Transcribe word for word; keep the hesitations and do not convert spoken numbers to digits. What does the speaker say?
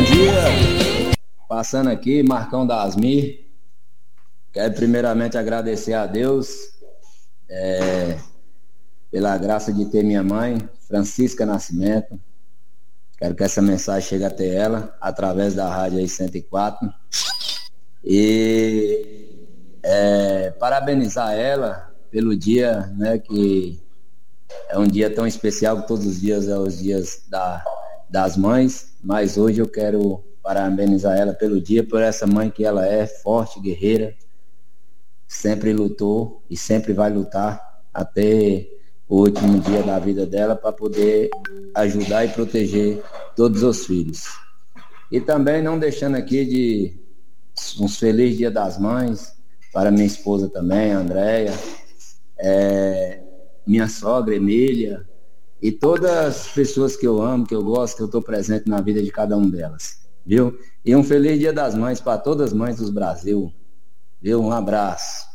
dia, passando aqui, Marcão da Asmir. Quero primeiramente agradecer a Deus é, pela graça de ter minha mãe, Francisca Nascimento. Quero que essa mensagem chegue até ela, através da rádio aí cento e quatro. E é, parabenizar ela pelo dia, né, que é um dia tão especial, que todos os dias é os dias da, das mães, mas hoje eu quero parabenizar ela pelo dia, por essa mãe que ela é, forte, guerreira, sempre lutou e sempre vai lutar até o último dia da vida dela para poder ajudar e proteger todos os filhos. E também não deixando aqui de um feliz Dia das Mães para minha esposa também, a Andréia, é, minha sogra, Emília, e todas as pessoas que eu amo, que eu gosto, que eu estou presente na vida de cada um delas, viu? E um feliz Dia das Mães para todas as mães do Brasil, viu? Um abraço.